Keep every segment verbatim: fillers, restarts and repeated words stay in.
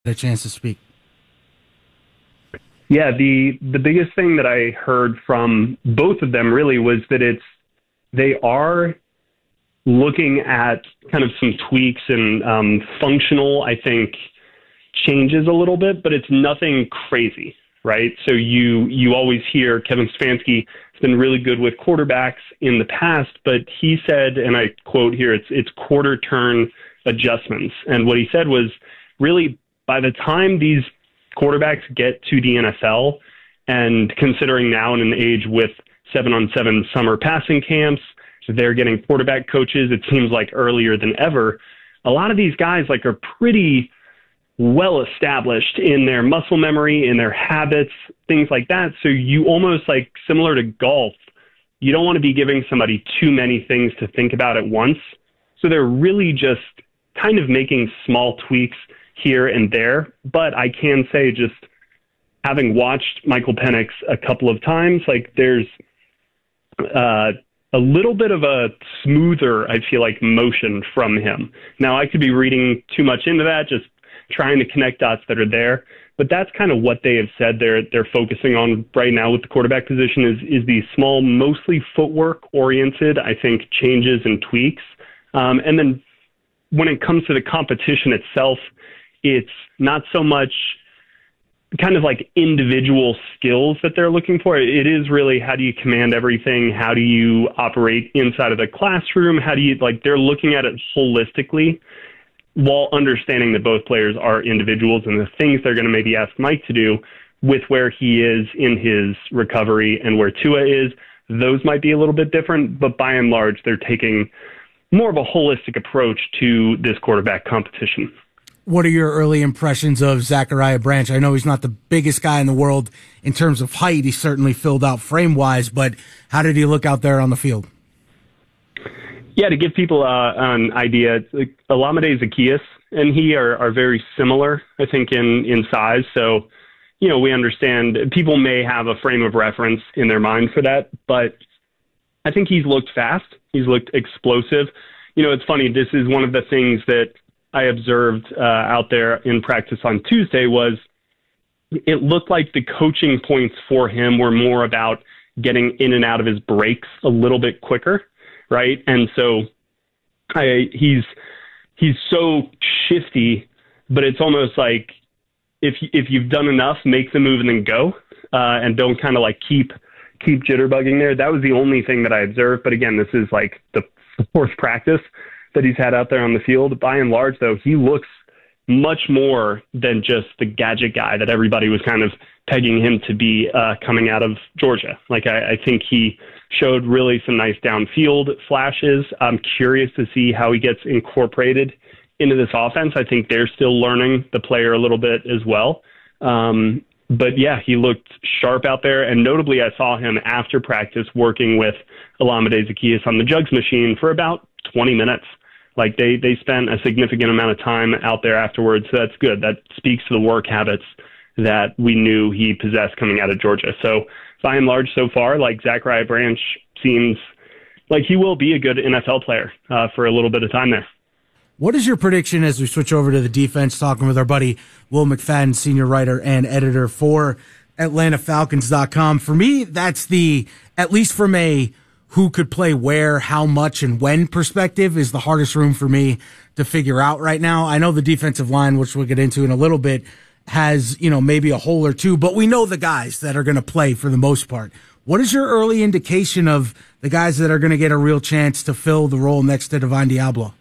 a chance to speak. Yeah, the the biggest thing that I heard from both of them really was that it's they are looking at kind of some tweaks and um, functional, I think, changes a little bit, but it's nothing crazy, right? So you you always hear Kevin Stefanski has been really good with quarterbacks in the past, but he said, and I quote here, it's it's quarter turn adjustments. And what he said was really by the time these quarterbacks get to the N F L, and considering now in an age with seven on seven summer passing camps, they're getting quarterback coaches, it seems like earlier than ever. A lot of these guys like are pretty well established in their muscle memory, in their habits, things like that. So you almost like similar to golf, you don't want to be giving somebody too many things to think about at once. So they're really just kind of making small tweaks here and there. But I can say, just having watched Michael Penix a couple of times, like there's uh, a little bit of a smoother, I feel like, motion from him. Now, I could be reading too much into that, just trying to connect dots that are there. But that's kind of what they have said they're they're focusing on right now with the quarterback position is is these small, mostly footwork-oriented, I think, changes and tweaks. Um, and then when it comes to the competition itself, it's not so much kind of like individual skills that they're looking for. It is really how do you command everything? How do you operate inside of the classroom? How do you, like, they're looking at it holistically while understanding that both players are individuals and the things they're going to maybe ask Mike to do with where he is in his recovery and where Tua is. Those might be a little bit different, but by and large, they're taking more of a holistic approach to this quarterback competition. What are your early impressions of Zachariah Branch? I know he's not the biggest guy in the world in terms of height. He's certainly filled out frame-wise, but how did he look out there on the field? Yeah, to give people uh, an idea, like Olamide Zaccheaus and he are, are very similar, I think, in, in size. So, you know, we understand people may have a frame of reference in their mind for that, but I think he's looked fast. He's looked explosive. You know, it's funny. This is one of the things that I observed uh, out there in practice on Tuesday was it looked like the coaching points for him were more about getting in and out of his breaks a little bit quicker, right? And so I, he's he's so shifty, but it's almost like if if you've done enough, make the move and then go, uh, and don't kind of like keep keep jitterbugging there. That was the only thing that I observed. But again, this is like the fourth practice that he's had out there on the field. By and large, though, he looks much more than just the gadget guy that everybody was kind of pegging him to be uh, coming out of Georgia. Like, I, I think he showed really some nice downfield flashes. I'm curious to see how he gets incorporated into this offense. I think they're still learning the player a little bit as well. Um, but, yeah, he looked sharp out there. And notably, I saw him after practice working with Olamide Zaccheaus on the jugs machine for about twenty minutes. Like they, they spent a significant amount of time out there afterwards. So that's good. That speaks to the work habits that we knew he possessed coming out of Georgia. So by and large, so far, like Zachariah Branch seems like he will be a good N F L player uh, for a little bit of time there. What is your prediction as we switch over to the defense, talking with our buddy Will McFadden, senior writer and editor for Atlanta Falcons dot com? For me, that's the, at least from a who could play where, how much, and when perspective is the hardest room for me to figure out right now. I know the defensive line, which we'll get into in a little bit, has, you know, maybe a hole or two, but we know the guys that are going to play for the most part. What is your early indication of the guys that are going to get a real chance to fill the role next to Divine Diablo?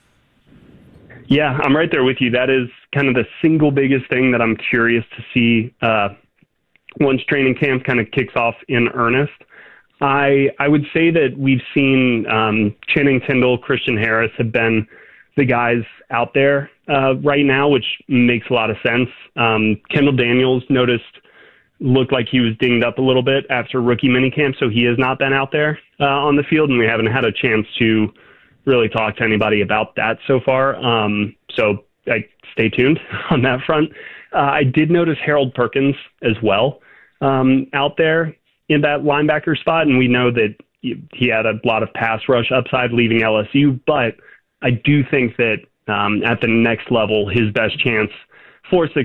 Yeah, I'm right there with you. That is kind of the single biggest thing that I'm curious to see uh, once training camp kind of kicks off in earnest. I I would say that we've seen um, Channing Tindall, Christian Harris have been the guys out there uh, right now, which makes a lot of sense. Um, Kendall Daniels noticed looked like he was dinged up a little bit after rookie minicamp, so he has not been out there uh, on the field, and we haven't had a chance to really talk to anybody about that so far. Um, so I, stay tuned on that front. Uh, I did notice Harold Perkins as well um, out there in that linebacker spot, and we know that he had a lot of pass rush upside leaving L S U, but I do think that um, at the next level, his best chance four six